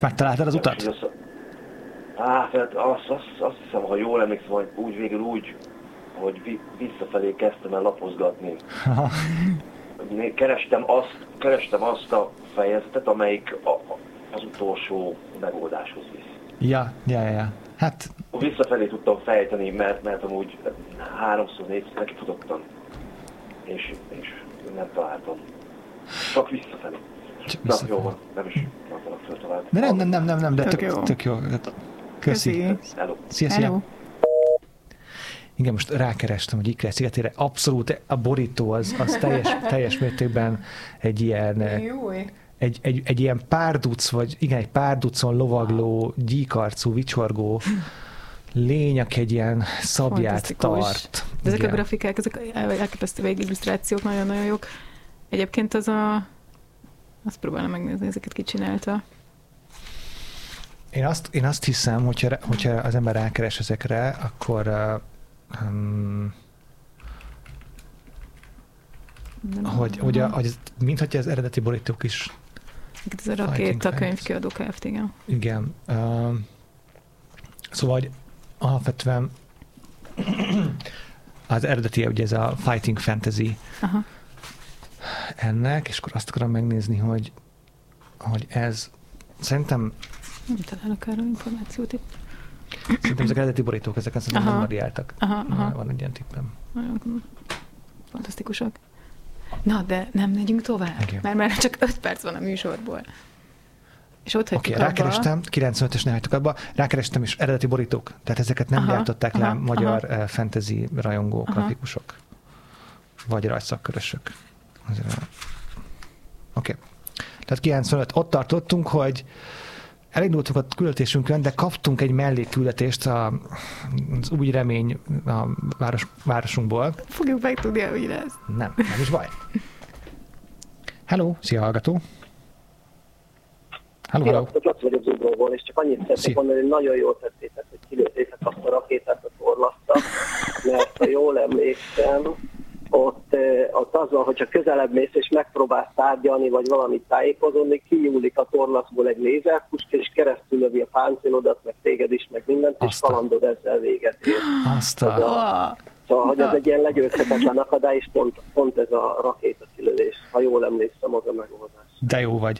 Megtaláltad az utat? Hát azt hiszem, ha jól emlékszem, hogy végül úgy, hogy visszafelé kezdtem el lapozgatni. Kerestem azt a fejezetet, amelyik az utolsó megoldáshoz visz. Ja. Hát... Visszafelé tudtam fejteni, mert amúgy 3-4-szer nekifutottam, és nem találtam. Csak visszafelé. Na, jó van, nem is tartanak föl tovább. De nem, de tök jó. Köszi. Hello. Szia. Igen, most rákerestem, hogy Ikre szigetére. Abszolút a borító az teljes mértékben egy ilyen... Egy ilyen párduc, vagy igen, egy párducon lovagló, gyíkarcú, vicsorgó lény, aki egy ilyen szabját tart. De ezek a grafikák, ezek elképesztő illusztrációk, nagyon-nagyon jók. Egyébként azt próbálom megnézni, ezeket ki csinálta. Én azt hiszem, hogyha az ember rákeres ezekre, akkor hogy mintha az eredeti borítók is. Ez a Rakéta könyvkiadó Kft. Igen. Szóval alapvetően az eredeti, ugye ez a Fighting Fantasy ennek, és akkor azt akarom megnézni, hogy ez szerintem... Nem találok erről információt itt. Szerintem ezek eredeti borítók, ezek nem variáltak. Van egy ilyen tippem. Nagyon fantasztikusak. Na, de nem megyünk tovább, mert már csak 5 perc van a műsorból. És ott hagytuk abba. Rákerestem, 95-ösnél hagytuk abba, rákerestem is eredeti borítók, tehát ezeket nem gyártották le magyar fantasy rajongó grafikusok, vagy rajzszakkörösök. Oké. Tehát 95, ott tartottunk, hogy elindultunk a küldetésünkön, de kaptunk egy mellékküldetést az Új Remény a városunkból. Fogjuk megtudni, hogy lesz. Nem is baj. Hello, szia hallgató. Hello. Ott vagyok Zubróból, és csak annyit szeretnék mondani, hogy nagyon jól tettétek, hogy kilőttétek azt a rakétát a torlaszta, mert ha jól emlékszem, ott az van, hogyha közelebb mész és megpróbálsz tárgyalni, vagy valamit tájékozódni, kinyúlik a torlaszból egy lézerpuska, és keresztül lövi a páncélodat, meg téged is, meg mindent, és kalandod ezzel véget ér. Szóval, hogy ez egy ilyen legyőzhetetlen akadály, és pont ez a rakétakilövés, ha jól emlékszem, az a megoldás. De jó vagy.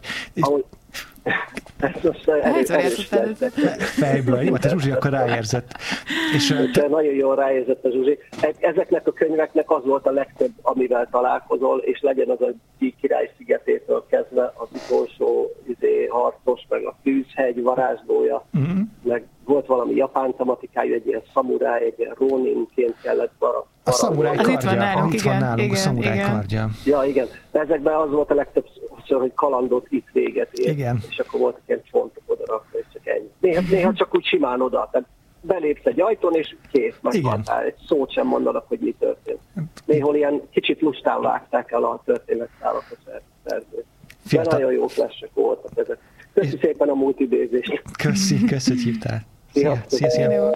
Ez most fejből. Jó, te Zsuzsi akkor ráérzett. Nagyon jól ráérzett a Zsuzsi. Ezeknek a könyveknek az volt a legtöbb, amivel találkozol, és legyen az a Gyík király szigetétől kezdve az utolsó harcos, meg a Tűzhegy varázslója, meg volt valami japán tematikájú, egy ilyen szamuráj, egy ilyen roninként kellett a szamuráj kardja. Itt van nálunk, a szamuráj kardja. Ja, igen. Ezekben az volt a legtöbb, hogy kalandot itt véget ér. Igen. És akkor voltak ilyen csontok oda rakva, és csak ennyi. Néha csak úgy simán oda. Tehát belépsz egy ajtón, és kész, meghaltál. Egy szót sem mondanak, hogy mi történt. Néhol ilyen kicsit lustán vágták el a történetszálat a szerzőt. De nagyon jó flashek voltak ezek. Köszi szépen a múlt idézést. Köszi, hogy hívtál. Szia.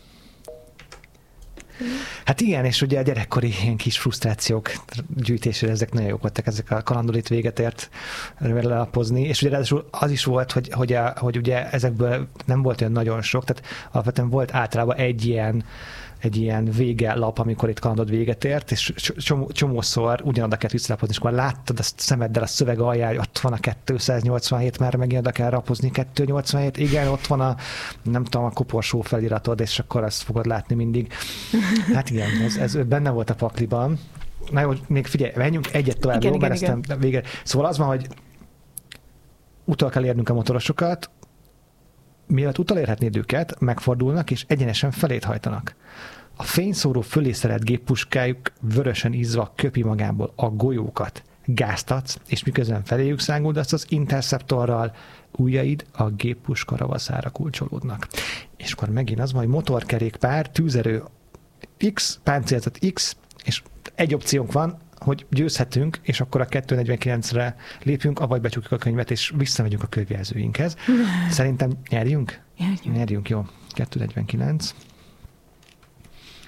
Hát igen, és ugye a gyerekkori ilyen kis frusztrációk gyűjtésére ezek nagyon jók voltak, ezek a kalandolít véget ért lelapozni, és ugye ráadásul az is volt, hogy ugye ezekből nem volt olyan nagyon sok, tehát alapvetően volt általában egy ilyen vége lap, amikor itt kalandod véget ért, és csomószor ugyanoda kellett visszalapozni, és akkor láttad azt szemeddel a szöveg alján, hogy ott van a 287, már megint oda kell lapozni, 287, igen, ott van a, nem tudom, a koporsó feliratod, és akkor azt fogod látni mindig. Hát igen, ez benne volt a pakliban. Na jó, még figyelj, menjünk egyet tovább, jó? Mert aztán végre. Szóval az van, hogy utol kell érnünk a motorosokat, mielőtt utolérhetnéd őket, megfordulnak, és egyenesen felét hajtanak. A fényszóró fölé szerelt géppuskájuk vörösen izzva köpi magából a golyókat. Gáztatsz, és miközben feléjük szánguldasz az interceptorral, ujjaid a géppuska ravaszára kulcsolódnak. És akkor megint az van, hogy motorkerékpár, tűzerő X, páncélzat X, és egy opciónk van, hogy győzhetünk, és akkor a 249-re lépjünk, avagy becsukjuk a könyvet, és visszamegyünk a könyvjelzőinkhez. Szerintem nyerjünk? Nyerjünk, jó. 249.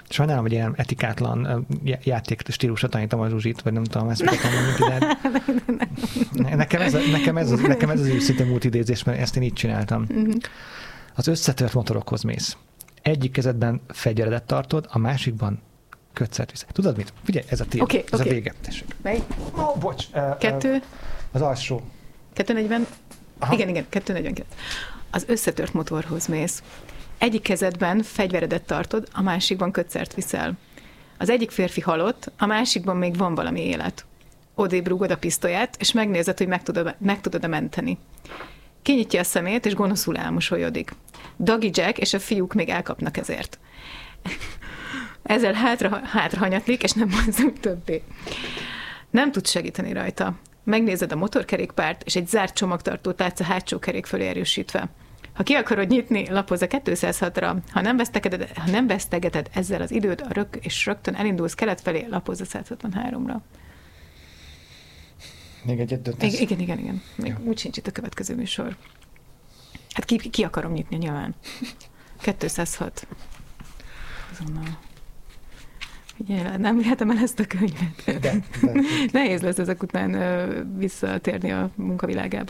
Sajnálom, hogy ilyen etikátlan játék stílusra tanítom a Zsuzsit, vagy nem tudom, ezt fogom mondani, de nekem ez az őszinte múltidézés, mert ezt én így csináltam. Az összetört motorokhoz mész. Egyik kezedben fegyveredet tartod, a másikban kötszert visz. Tudod mit? Figyelj, ez a tiéd, ez a vége. Tessék. Melyik? Bocs. 2. Az alsó. 240. Igen, 249. Az összetört motorhoz mész. Egyik kezedben fegyveredet tartod, a másikban kötszert viszel. Az egyik férfi halott, a másikban még van valami élet. Odébb rúgod a pisztolyát, és megnézed, hogy meg tudod-e menteni. Kinyitja a szemét, és gonoszul elmosolyodik. Dagi Jack és a fiúk még elkapnak ezért. Ezzel hátrahanyatlik, és nem mozdul többé. Nem tudsz segíteni rajta. Megnézed a motorkerékpárt, és egy zárt csomagtartót látsz a hátsó kerék fölé erősítve. Ha ki akarod nyitni, lapozz a 206-ra. Ha nem vesztegeted ezzel az időt, és rögtön elindulsz kelet felé, lapozz a 163-ra. Még egyet döntesz? Igen. Még úgy sincs itt a következő műsor. Hát ki akarom nyitni nyilván. 206. Azonnal. Figyelj, nem vihetem el ezt a könyvet. De. Nehéz lesz ezek után visszatérni a munkavilágába.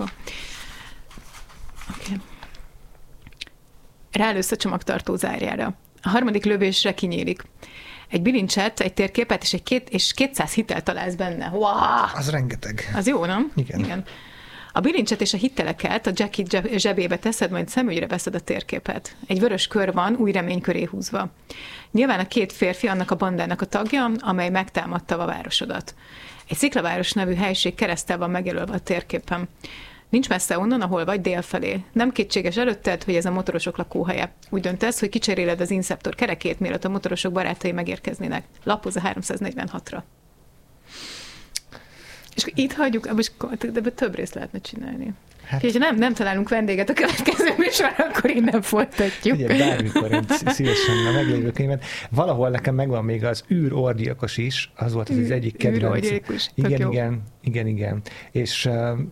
Oké. Rálősz a csomagtartó zárjára. A harmadik lövésre kinyílik. Egy bilincset, egy térképet és 200 hitelt találsz benne. Wow! Az rengeteg. Az jó, nem? Igen. A bilincset és a hiteleket a Jackie zsebébe teszed, majd szemügyre veszed a térképet. Egy vörös kör van, új remény köré húzva. Nyilván a 2 férfi annak a bandának a tagja, amely megtámadta a városodat. Egy Sziklaváros nevű helység kereszttel van megjelölve a térképen. Nincs messze onnan, ahol vagy, délfelé. Nem kétséges előtted, hogy ez a motorosok lakóhelye. Úgy döntesz, hogy kicseréled az Inceptor kerekét, mielőtt a motorosok barátai megérkeznének. Lapozz a 346-ra. És itt hagyjuk, de több részt lehetne csinálni. Hát, ha nem találunk vendéget a következő műsorra, akkor innen folytatjuk. Ugye, bármikor én szívesen a meglévő könyvet. Valahol nekem megvan még az űrorgyilkos is, az volt az egyik kedvenc. Űrorgyilkos, igen. És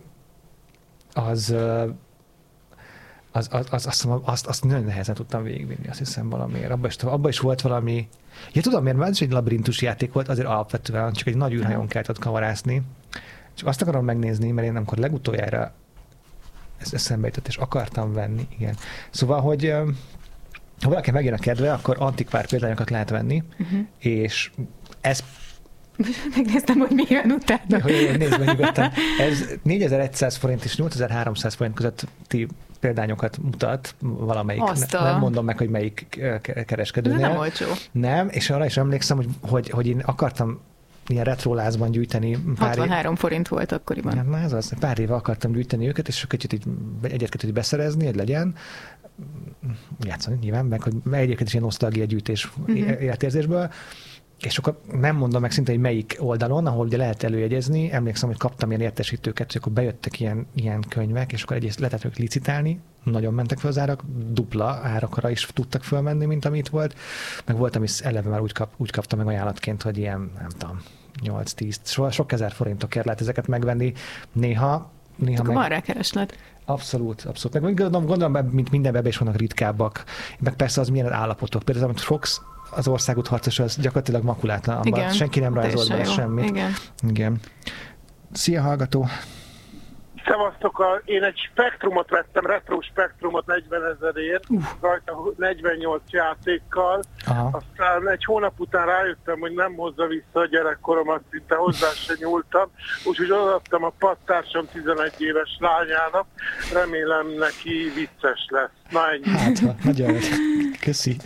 azt nagyon nehezen tudtam végigvinni, azt hiszem valamiért. Abba is volt valami... Ja, tudom miért, mert ez is egy labirintus játék volt, azért alapvetően csak egy nagy űrhajón kellett ott kavarászni. Csak azt akarom megnézni, mert én amikor legutoljára ez eszembe jutott, és akartam venni, igen. Szóval, hogy ha valaki megjön a kedve, akkor antikvár példányokat lehet venni, és ez... Megnéztem, hogy mi jön utána. Hogy nézd meg nyugodtan. Ez 4100 forint és 8300 forint közötti példányokat mutat valamelyik. Nem mondom meg, hogy melyik kereskedőnél. De nem olcsó. Nem, és arra is emlékszem, hogy én akartam ilyen retrólázban gyűjteni. 63 forint volt akkoriban. Na ez az, pár éve akartam gyűjteni őket, és kicsit így egyet-kettőt beszerezni, hogy legyen. Játszani nyilván, meg hogy egyébként is ilyen nosztalgia gyűjtés életérzésből. És akkor nem mondom meg szinte, hogy melyik oldalon, ahol ugye lehet előjegyezni. Emlékszem, hogy kaptam ilyen értesítőket, hogy akkor bejöttek ilyen könyvek, és akkor egyrészt lehetett ők licitálni, nagyon mentek fel az árak, dupla árakra is tudtak fölmenni, mint amit volt. Meg volt, ami eleve már úgy kaptam meg ajánlatként, hogy ilyen, nem tudom, 8-10, sok ezer forintokért lehet ezeket megvenni. Néha akkor van rá kereslet. Abszolút. Meg gondolom, mint mindenben is vannak ritkábbak. Meg persze az milyen állapotok. Például, amit Fox, az országút harcos, az gyakorlatilag makulátlan. Igen, senki nem rajzolt bele semmit. Igen. Szia, hallgató! Szevasztok, én egy spektrumot vettem, retro spektrumot 40 000-ért, rajta 48 játékkal. Aha. Aztán egy hónap után rájöttem, hogy nem hozza vissza a gyerekkoromat, szinte hozzá se nyúltam, úgyhogy odaadtam a padtársam 11 éves lányának, remélem neki vicces lesz. Na ennyi. Hát, nagyon köszi.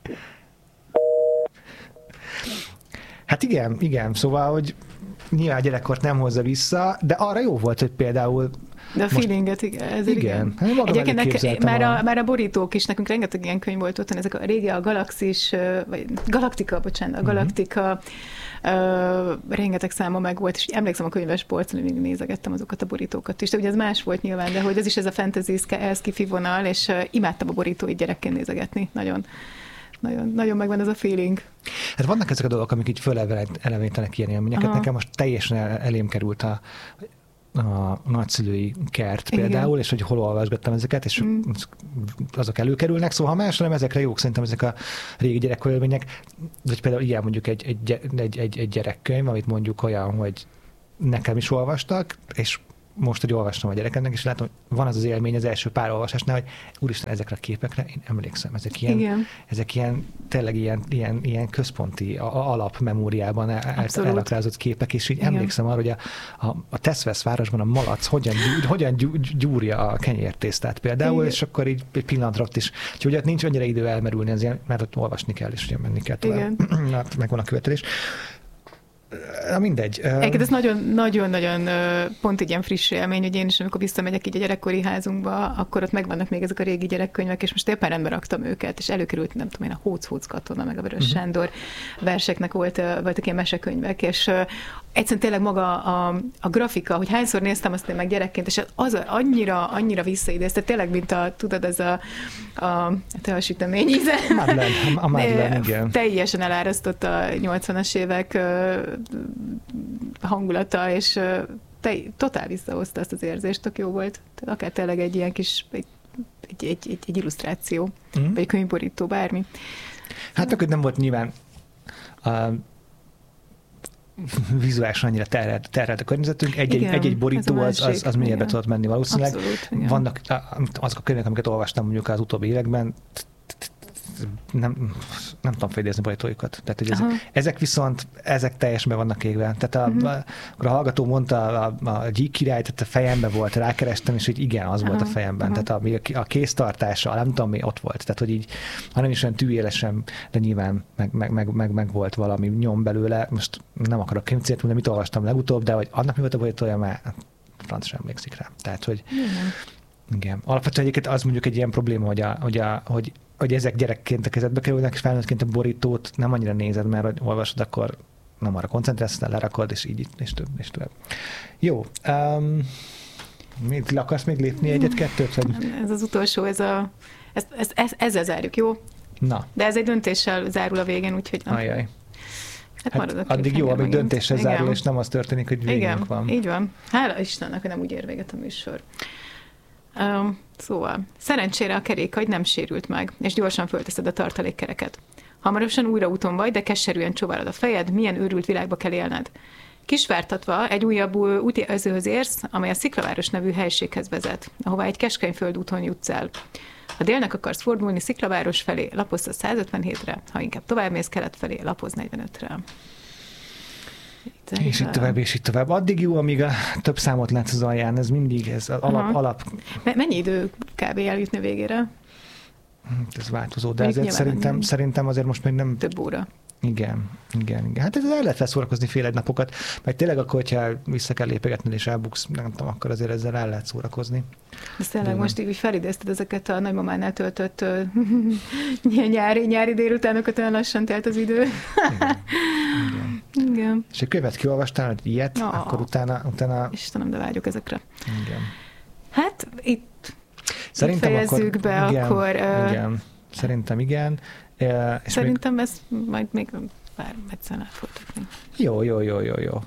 Hát igen, szóval, hogy nyilván a gyerekkort nem hozza vissza, de arra jó volt, hogy például... De a feelinget, igen. Egyébként már a borítók is, nekünk rengeteg ilyen könyv volt otthon, ezek a régi, a Galaxis, vagy Galaktika, bocsánat, a Galaktika, rengeteg száma meg volt, és emlékszem a könyves polcon, hogy nézegettem azokat a borítókat is, de ugye ez más volt nyilván, de hogy ez is ez a fantasy, sci-fi vonal, és imádtam a borítóit gyerekként nézegetni, nagyon megvan ez a feeling. Hát vannak ezek a dolgok, amik így fölelevenítenek ilyen élményeket. Nekem most teljesen elém került a nagyszülői kert például, és hogy hol olvasgattam ezeket, és azok előkerülnek, szóval ha más nem, ezekre jók szerintem ezek a régi gyerekkönyvek, vagy például ilyen mondjuk egy gyerekkönyv, amit mondjuk olyan, hogy nekem is olvastak, és most, hogy olvastam a gyerekemnek, és látom, hogy van az élmény az első pár olvasásnál, hogy úristen, ezekre a képekre én emlékszem, ezek ilyen tényleg ilyen központi alapmemóriában elakrázott képek, és így emlékszem arra, hogy a Teszvesz városban a malac hogyan gyúrja a kenyértésztát például, és akkor így egy pillanatra ott is. Úgyhogy ott nincs annyira idő elmerülni, azért, mert ott olvasni kell, és ugye menni kell tovább. Megvan a követelés. Mindegy. Egyébként ez nagyon-nagyon pont egy ilyen friss élmény, hogy én is, amikor visszamegyek így a gyerekkori házunkba, akkor ott megvannak még ezek a régi gyerekkönyvek, és most éppen rendbe raktam őket, és előkerült, nem tudom én, a Hóc katona, meg a Vörös Sándor verseknek voltak ilyen mesekönyvek, és egyszerűen tényleg maga a grafika, hogy hányszor néztem azt én meg gyerekként, és az annyira visszaidézte, tényleg, mint tudod, ez a sütemény íze. A Madeleine, igen. Teljesen elárasztott a 80-as évek hangulata, és totál visszahozta azt az érzést, tök jó volt. Tehát akár tényleg egy ilyen kis, egy illusztráció, vagy egy könyvborító, bármi. Hát akkor nem volt nyilván vizuálisan annyira terhelt a környezetünk. Egy borító az mélyebbre tudott menni valószínűleg. Abszolút, vannak azok a könyvek, amiket olvastam mondjuk az utóbbi években, nem tudom felidézni borítóikat. Tehát, hogy ezek viszont, teljesen be vannak égve. Tehát akkor a hallgató mondta a Gyík király, tehát a fejembe volt, rákerestem, és hogy igen, az volt a fejemben. Tehát a kéztartása, nem tudom mi ott volt. Tehát, hogy így, hanem is olyan tűélesen, de nyilván meg volt valami nyom belőle. Most nem akarok könyvcélt mondani, mit olvastam legutóbb, de hogy annak mi volt a borítója, már franc sem emlékszik rá. Tehát, hogy igen. Alapvetően egyébként az mondjuk egy ilyen probléma, hogy ezek gyerekként a kezedbe kerülnek, és felnőttként a borítót nem annyira nézed, mert hogy olvasod, akkor nem arra koncentrálsz, lerakod, és így, és több. Jó. Le akarsz még lépni egyet-kettőt? Vagy? Ez az utolsó, ezzel zárjuk, jó? Na. De ez egy döntéssel zárul a végén, úgyhogy... Ajaj. Hát addig jó, amíg döntéssel zárul, és nem az történik, hogy végünk van. Így van. Hála Istennek, hogy nem úgy ér véget a műsor. Szóval, szerencsére a kerékagy nem sérült meg, és gyorsan fölteszed a tartalékkereket. Hamarosan újra úton vagy, de keserűen csóválod a fejed, milyen őrült világba kell élned. Kisvártatva egy újabb útjelzőhöz érsz, amely a Sziklaváros nevű helységhez vezet, ahová egy keskeny földúton jutsz el. Ha délnek akarsz fordulni Sziklaváros felé, lapozz a 157-re, ha inkább továbbmész kelet felé, lapozz 45-re. És így tovább. Addig jó, amíg a több számot látsz az alján, ez mindig, ez alap. Mennyi idő kb. Eljutni végére? Ez változó, de ezért szerintem azért most még nem... Több óra. Igen. Hát ez el lehet szórakozni fél egy napokat, meg tényleg akkor, hogyha vissza kell lépegetni és elbuksz, nem tudom, akkor azért ezzel el lehet szórakozni. De tényleg most így felidézted ezeket a nagymamánál töltött nyári délutánokat, olyan lassan telt az idő. Igen. És egy könyvet kiolvastál, hogy ilyet, akkor utána... Istenem, de vágyok ezekre. Igen. Hát itt fejezzük akkor, be, igen, akkor... Igen. Szerintem igen. És szerintem ez majd még bár egyszer lehet folytatni. Jó.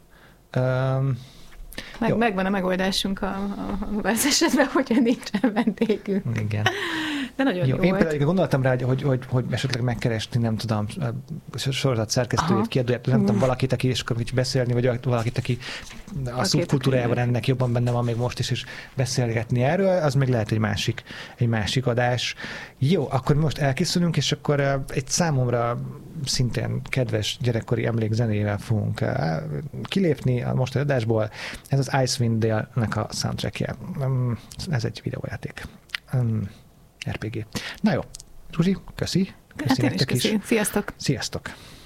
Megvan a megoldásunk a válasz esetben, hogyha nincsen vendégünk. Igen. De nagyon jó Én volt. például gondoltam rá, hogy esetleg megkeresni, nem tudom, sorozat szerkesztőjét, kiadóját, nem tudom, valakit, aki is akar beszélni, vagy valakit, aki a szubkultúrájában ennek jobban benne van még most is, és beszélgetni erről, az még lehet egy másik adás. Jó, akkor most elkészülünk, és akkor egy számomra szintén kedves gyerekkori emlékzenével fogunk kilépni a mostani adásból. Ez az Icewind Dale-nek a soundtrackje. Ez egy videójáték. RPG. Na jó, Zsuzsi, köszi. Hát én is köszi. Sziasztok! Sziasztok!